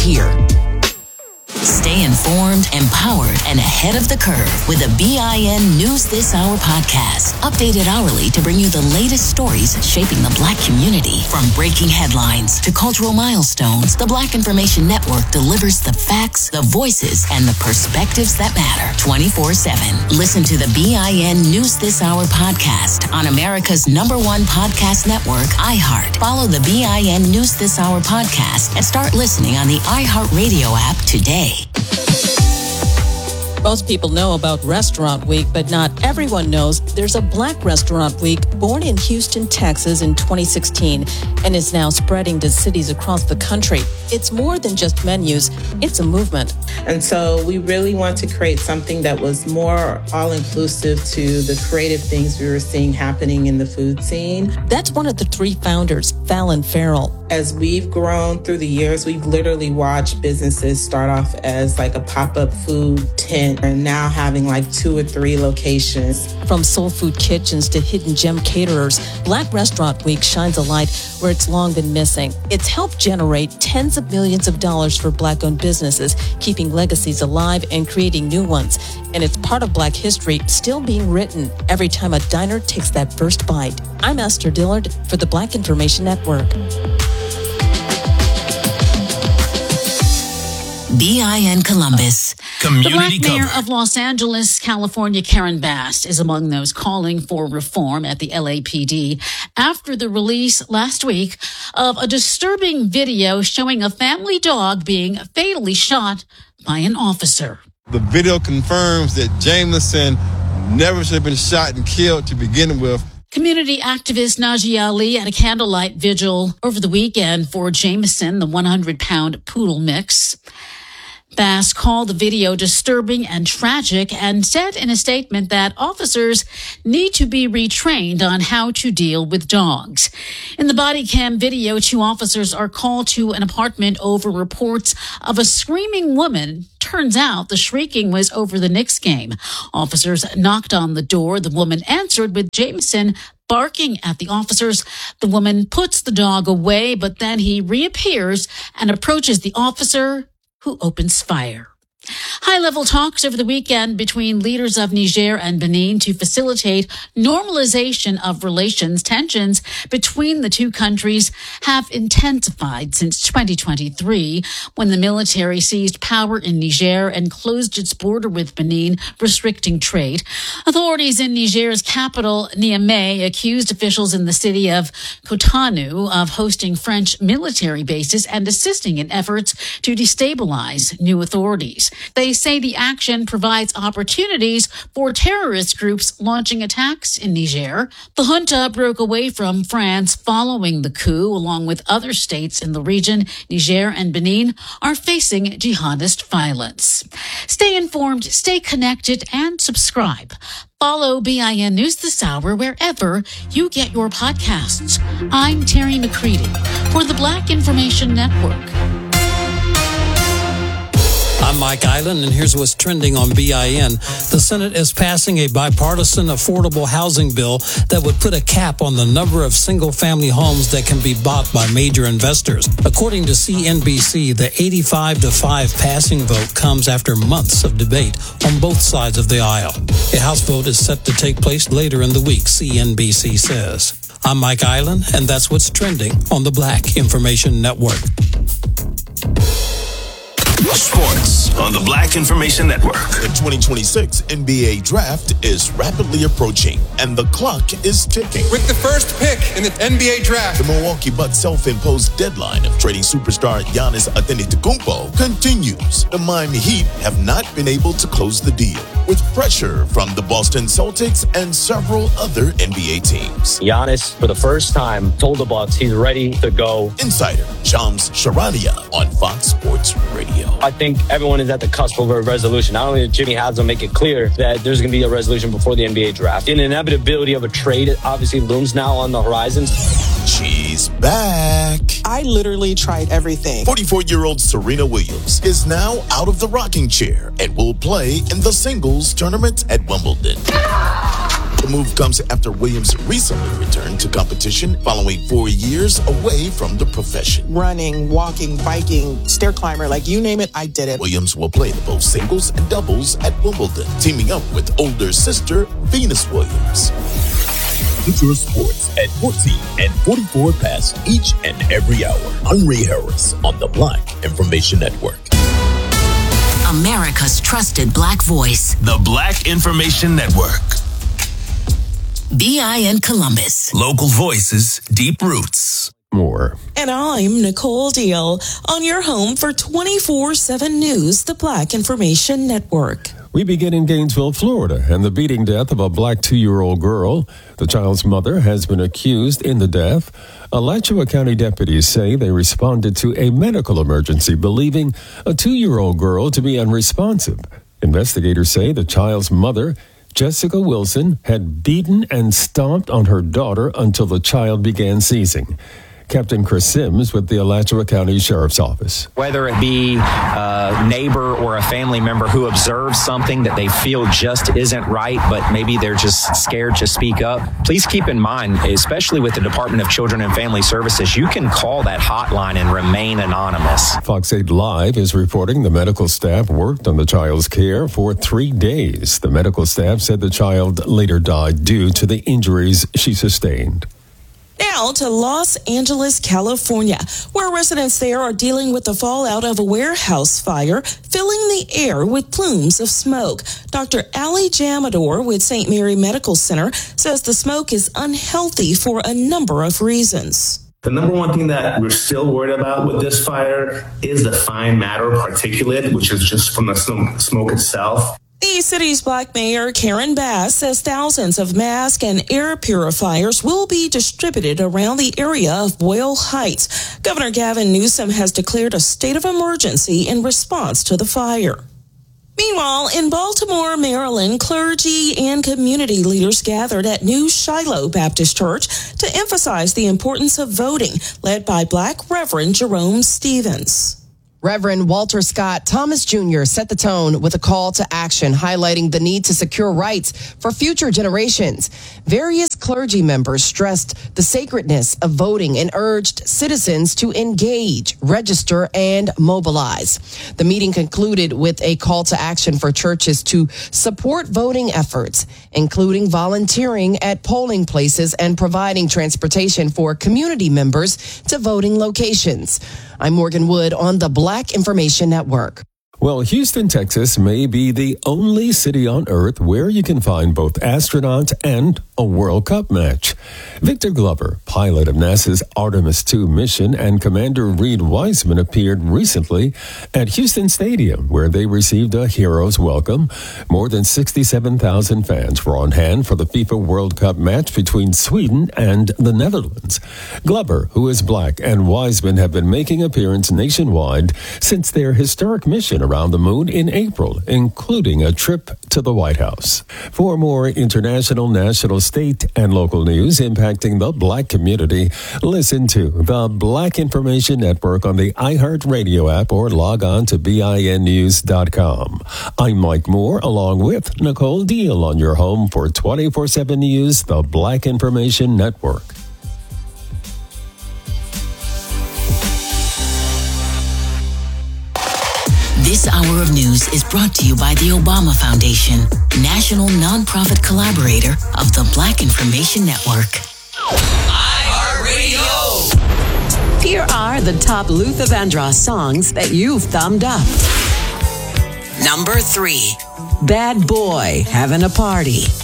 here. Stay informed, empowered, and ahead of the curve with the BIN News This Hour podcast. Updated hourly to bring you the latest stories shaping the Black community. From breaking headlines to cultural milestones, the Black Information Network delivers the facts, the voices, and the perspectives that matter 24/7. Listen to the BIN News This Hour podcast on America's #1 podcast network, iHeart. Follow the BIN News This Hour podcast and start listening on the iHeartRadio app today. Most people know about Restaurant Week, but not everyone knows there's a Black Restaurant Week born in Houston, Texas in 2016 and is now spreading to cities across the country. It's more than just menus, it's a movement. And so we really want to create something that was more all-inclusive to the creative things we were seeing happening in the food scene. That's one of the three founders, Fallon Farrell. As we've grown through the years, we've literally watched businesses start off as like a pop-up food tent and now having like 2 or 3 locations. From soul food kitchens to hidden gem caterers, Black Restaurant Week shines a light where it's long been missing. It's helped generate tens of millions of dollars for Black-owned businesses, keeping legacies alive and creating new ones. And it's part of Black history still being written every time a diner takes that first bite. I'm Esther Dillard for the Black Information Network. BIN Columbus. Community the Black Mayor of Los Angeles, California, Karen Bass, is among those calling for reform at the LAPD after the release last week of a disturbing video showing a family dog being fatally shot by an officer. The video confirms that Jameson never should have been shot and killed to begin with. Community activist Najee Ali at a candlelight vigil over the weekend for Jameson, the 100-pound poodle mix. Bass called the video disturbing and tragic and said in a statement that officers need to be retrained on how to deal with dogs. In the body cam video, 2 officers are called to an apartment over reports of a screaming woman. Turns out the shrieking was over the Knicks game. Officers knocked on the door. The woman answered with Jameson barking at the officers. The woman puts the dog away, but then he reappears and approaches the officer, who opens fire. High-level talks over the weekend between leaders of Niger and Benin to facilitate normalization of relations. Tensions between the two countries have intensified since 2023, when the military seized power in Niger and closed its border with Benin, restricting trade. Authorities in Niger's capital, Niamey, accused officials in the city of Cotonou of hosting French military bases and assisting in efforts to destabilize new authorities. They say the action provides opportunities for terrorist groups launching attacks in Niger. The junta broke away from France following the coup, along with other states in the region. Niger and Benin are facing jihadist violence. Stay informed, stay connected, and subscribe. Follow BIN News This Hour wherever you get your podcasts. I'm Terry McCready for the Black Information Network. I'm Mike Island, and here's what's trending on BIN. The Senate is passing a bipartisan affordable housing bill that would put a cap on the number of single-family homes that can be bought by major investors. According to CNBC, the 85-5 passing vote comes after months of debate on both sides of the aisle. A House vote is set to take place later in the week, CNBC says. I'm Mike Island, and that's what's trending on the Black Information Network. Sports on the Black Information Network. The 2026 NBA Draft is rapidly approaching, and the clock is ticking. With the first pick in the NBA Draft, the Milwaukee Bucks' self-imposed deadline of trading superstar Giannis Antetokounmpo continues. The Miami Heat have not been able to close the deal, with pressure from the Boston Celtics and several other NBA teams. Giannis, for the first time, told the Bucks he's ready to go. Insider Shams Charania on Fox Sports Radio. I think everyone is at the cusp of a resolution. Not only did Jimmy Haslam make it clear that there's going to be a resolution before the NBA draft, the inevitability of a trade obviously looms now on the horizon. She's back. I literally tried everything. 44-year-old Serena Williams is now out of the rocking chair and will play in the singles tournament at Wimbledon. The move comes after Williams recently returned to competition following 4 years away from the profession. Running, walking, biking, stair climber, like you name it, I did it. Williams will play both singles and doubles at Wimbledon, teaming up with older sister Venus Williams. Get your sports at 14 and 44 past each and every hour. I'm Ray Harris on the Black Information Network. America's trusted Black voice. The Black Information Network. BIN Columbus. Local voices, deep roots. More. And I'm Nicole Deal on your home for 24/7 News, the Black Information Network. We begin in Gainesville, Florida, and the beating death of a black 2-year-old girl. The child's mother has been accused in the death. Alachua County deputies say they responded to a medical emergency, believing a 2-year-old girl to be unresponsive. Investigators say the child's mother, Jessica Wilson, had beaten and stomped on her daughter until the child began seizing. Captain Chris Sims with the Alachua County Sheriff's Office. Whether it be a neighbor or a family member who observes something that they feel just isn't right, but maybe they're just scared to speak up, please keep in mind, especially with the Department of Children and Family Services, you can call that hotline and remain anonymous. Fox 8 Live is reporting the medical staff worked on the child's care for 3 days. The medical staff said the child later died due to the injuries she sustained. Now to Los Angeles, California, where residents there are dealing with the fallout of a warehouse fire, filling the air with plumes of smoke. Dr. Ali Jamador with St. Mary Medical Center says the smoke is unhealthy for a number of reasons. The number one thing that we're still worried about with this fire is the fine matter particulate, which is just from the smoke itself. The city's Black Mayor Karen Bass says thousands of masks and air purifiers will be distributed around the area of Boyle Heights. Governor Gavin Newsom has declared a state of emergency in response to the fire. Meanwhile, in Baltimore, Maryland, clergy and community leaders gathered at New Shiloh Baptist Church to emphasize the importance of voting, led by Black Reverend Jerome Stevens. Reverend Walter Scott Thomas Jr. set the tone with a call to action, highlighting the need to secure rights for future generations. Various clergy members stressed the sacredness of voting and urged citizens to engage, register, and mobilize. The meeting concluded with a call to action for churches to support voting efforts, including volunteering at polling places and providing transportation for community members to voting locations. I'm Morgan Wood on the Black Information Network. Well, Houston, Texas may be the only city on Earth where you can find both astronauts and a World Cup match. Victor Glover, pilot of NASA's Artemis II mission, and Commander Reed Wiseman appeared recently at Houston Stadium, where they received a hero's welcome. More than 67,000 fans were on hand for the FIFA World Cup match between Sweden and the Netherlands. Glover, who is Black, and Wiseman have been making appearances nationwide since their historic mission around the moon in April, including a trip to the White House. For more international, national, state, and local news impacting the Black community, listen to the Black Information Network on the iHeartRadio app or log on to BINnews.com. I'm Mike Moore, along with Nicole Deal on your home for 24/7 News, the Black Information Network. This hour of news is brought to you by the Obama Foundation, national nonprofit collaborator of the Black Information Network. iHeartRadio! Here are the top Luther Vandross songs that you've thumbed up. Number 3. Bad Boy, Having a Party.